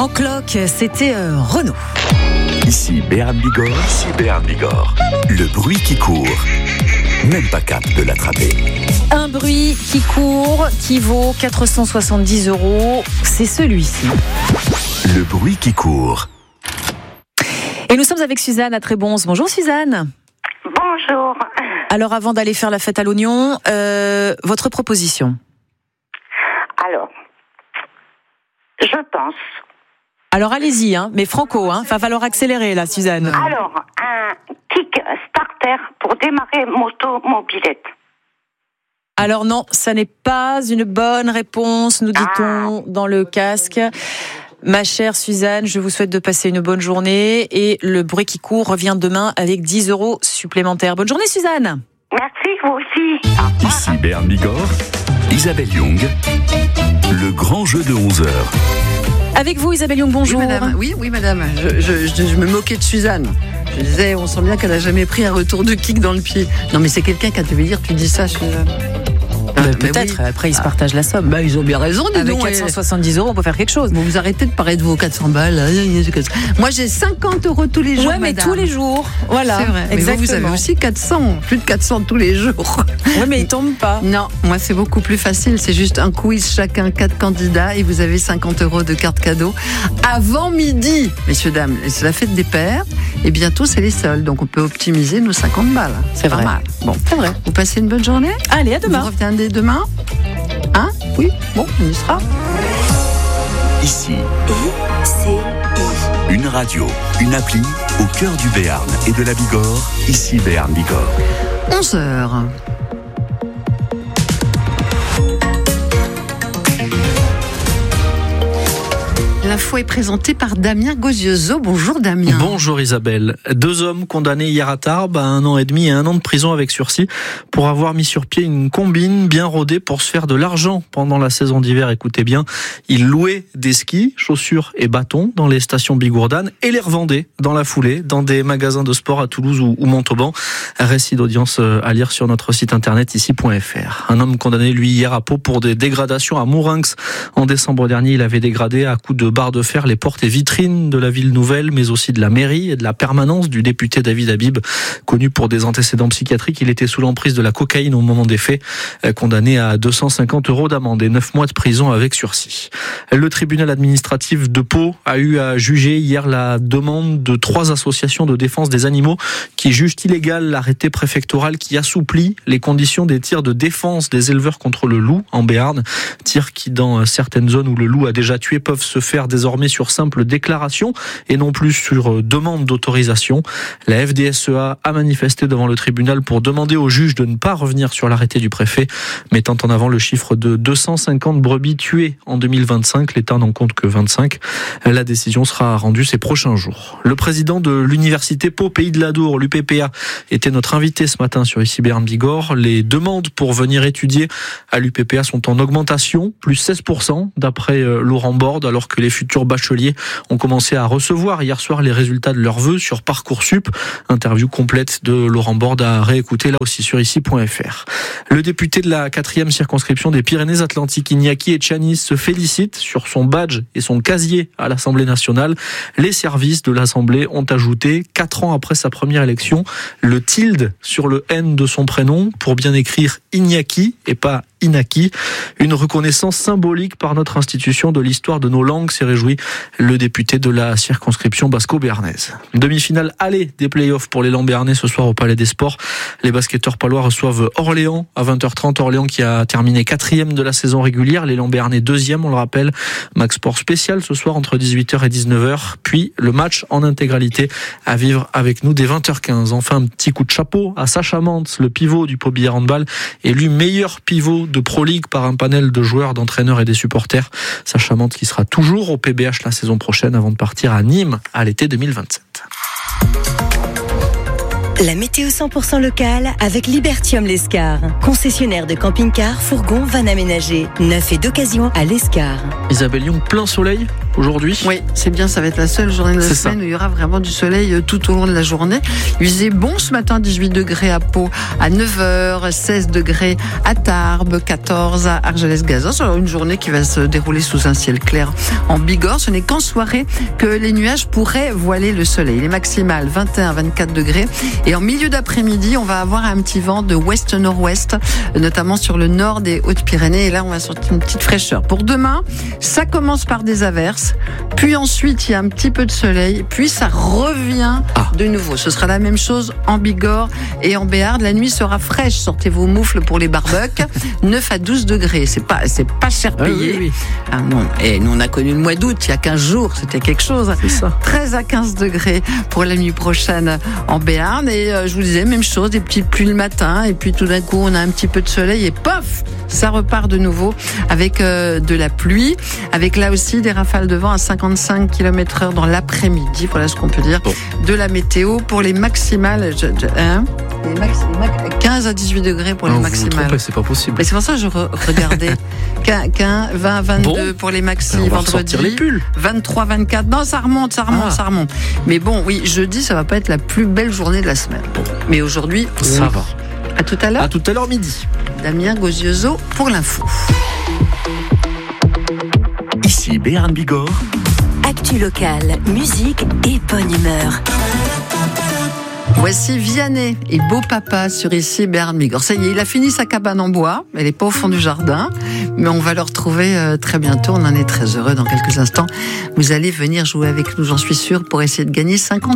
En cloque, c'était Renaud. Ici Béarn Bigorre. Le bruit qui court. Même pas cap de l'attraper. Un bruit qui court, qui vaut 470 €. C'est celui-ci. Le bruit qui court. Et nous sommes avec Suzanne à Trébons. Bonjour Suzanne. Bonjour. Alors avant d'aller faire la fête à l'oignon, votre proposition? Alors, je pense. Alors allez-y, mais franco, va falloir accélérer là, Suzanne. Alors, un Kickstarter pour démarrer moto-mobilette. Alors non, ça n'est pas une bonne réponse, nous dit-on dans le casque. Ma chère Suzanne, je vous souhaite de passer une bonne journée et le bruit qui court revient demain avec 10 € supplémentaires. Bonne journée Suzanne. Merci, vous aussi. Ici Béarn Bigorre, Isabelle Young, le grand jeu de 11h. Avec vous Isabelle Young, bonjour. Oui, madame. Je me moquais de Suzanne. Je disais, on sent bien qu'elle a jamais pris un retour de kick dans le pied. Non, mais c'est quelqu'un qui a devait dire, tu dis ça, Suzanne. Peut-être, oui. Après ils se partagent la somme. Ils ont bien raison, dis avec donc. 470 €, on peut faire quelque chose. Bon, vous arrêtez de parler de vos 400 balles. Moi, j'ai 50 € tous les jours, ouais, mais madame. tous les jours. Voilà. C'est vrai. Exactement. Mais vous avez aussi 400. Plus de 400 tous les jours. Oui, mais ils tombent pas. Non, moi, c'est beaucoup plus facile. C'est juste un quiz chacun, 4 candidats, et vous avez 50 € de carte cadeau avant midi. Messieurs, dames, c'est la fête des pères. Et bientôt, c'est les soldes. Donc, on peut optimiser nos 50 balles. C'est vrai. Pas mal. Bon, c'est vrai. Vous passez une bonne journée. Allez, à demain. Vous reviendrez demain. Oui, bon, on y sera. Ici, une radio, une appli au cœur du Béarn et de la Bigorre. Ici Béarn Bigorre. 11h. L'info est présentée par Damien Gozioso. Bonjour Damien. Bonjour Isabelle. 2 hommes condamnés hier à Tarbes à 1 an et demi et 1 an de prison avec sursis pour avoir mis sur pied une combine bien rodée pour se faire de l'argent pendant la saison d'hiver. Écoutez bien, ils louaient des skis, chaussures et bâtons dans les stations Bigourdan et les revendaient dans la foulée dans des magasins de sport à Toulouse ou Montauban. Un récit d'audience à lire sur notre site internet ici.fr. Un homme condamné lui hier à Pau pour des dégradations à Mourinx. En décembre dernier, il avait dégradé à coups de barres de fer les portes et vitrines de la ville nouvelle, mais aussi de la mairie et de la permanence du député David Habib, connu pour des antécédents psychiatriques. Il était sous l'emprise de la cocaïne au moment des faits, condamné à 250 € d'amende et 9 mois de prison avec sursis. Le tribunal administratif de Pau a eu à juger hier la demande de 3 associations de défense des animaux qui jugent illégal l'arrêté préfectoral qui assouplit les conditions des tirs de défense des éleveurs contre le loup en Béarn. Tirs qui, dans certaines zones où le loup a déjà tué, peuvent se faire désormais sur simple déclaration et non plus sur demande d'autorisation. La FDSEA a manifesté devant le tribunal pour demander au juge de ne pas revenir sur l'arrêté du préfet, mettant en avant le chiffre de 250 brebis tuées en 2025. L'État n'en compte que 25. La décision sera rendue ces prochains jours. Le président de l'université Pau Pays de l'Adour, l'UPPA, était notre invité ce matin sur ici Béarn Bigorre. Les demandes pour venir étudier à l'UPPA sont en augmentation, plus 16% d'après Laurent Borde, alors que les futurs bacheliers ont commencé à recevoir hier soir les résultats de leurs vœux sur Parcoursup. Interview complète de Laurent Borde à réécouter là aussi sur ici.fr. Le député de la 4e circonscription des Pyrénées-Atlantiques, Iñaki Etxaniz, se félicite sur son badge et son casier à l'Assemblée nationale. Les services de l'Assemblée ont ajouté, 4 ans après sa première élection, le tilde sur le N de son prénom pour bien écrire Iñaki et pas Inaki. Une reconnaissance symbolique par notre institution de l'histoire de nos langues, s'est réjoui le député de la circonscription basco-béarnaise. Demi-finale aller des playoffs pour l'élan béarnais ce soir au Palais des Sports. Les basketteurs palois reçoivent Orléans à 20h30. Orléans qui a terminé 4e de la saison régulière. L'élan béarnais 2e, on le rappelle. Max Sport spécial ce soir entre 18h et 19h. Puis le match en intégralité à vivre avec nous dès 20h15. Enfin, un petit coup de chapeau à Sacha Mantz, le pivot du Pau Billard Handball, élu meilleur pivot de Pro League par un panel de joueurs, d'entraîneurs et des supporters. Sacha Mantz qui sera toujours au PBH la saison prochaine avant de partir à Nîmes à l'été 2027. La météo 100% locale avec Libertium Lescar. Concessionnaire de camping-car, fourgons, van aménagés. Neuf et d'occasion à Lescar. Isabelle Young, plein soleil. aujourd'hui. Oui, c'est bien, ça va être la seule journée de la semaine où il y aura vraiment du soleil tout au long de la journée. Il faisait bon ce matin, 18 degrés à Pau à 9h, 16 degrés à Tarbes, 14 à Argelès-Gazost. Alors une journée qui va se dérouler sous un ciel clair en Bigorre. Ce n'est qu'en soirée que les nuages pourraient voiler le soleil. Les maximales 21-24 degrés. Et en milieu d'après-midi, on va avoir un petit vent de ouest-nord-ouest, notamment sur le nord des Hautes-Pyrénées. Et là, on va sortir une petite fraîcheur. Pour demain, ça commence par des averses. Puis ensuite, il y a un petit peu de soleil. Puis ça revient de nouveau. Ce sera la même chose en Bigorre et en Béarn. La nuit sera fraîche. Sortez vos moufles pour les barbecues. 9 à 12 degrés. C'est pas cher payé. Oui. Ah non. Et nous, on a connu le mois d'août. Il y a 15 jours. C'était quelque chose. C'est ça. 13 à 15 degrés pour la nuit prochaine en Béarn. Et je vous disais, même chose. Des petites pluies le matin. Et puis tout d'un coup, on a un petit peu de soleil. Et pof! Ça repart de nouveau avec de la pluie. Avec là aussi des rafales de vent à 55 km/h dans l'après-midi. Voilà ce qu'on peut dire de la météo. Pour les maximales, 15 à 18 degrés pour les maximales. Trompez, c'est pas possible. Mais c'est pour ça que je regardais. 20, 22 pour les maxi on va vendredi. les pulls. 23, 24. Non, ça remonte. Mais bon, oui, jeudi, ça va pas être la plus belle journée de la semaine. Mais aujourd'hui, ça va. À tout à l'heure. À tout à l'heure midi. Damien Gozioso pour l'info. Ici Béarn Bigorre. Actu locale, musique et bonne humeur. Voici Vianney et Beau Papa sur ici Béarn Bigorre. Ça y est, il a fini sa cabane en bois. Elle est pas au fond du jardin, mais on va le retrouver très bientôt. On en est très heureux dans quelques instants. Vous allez venir jouer avec nous, j'en suis sûre, pour essayer de gagner 50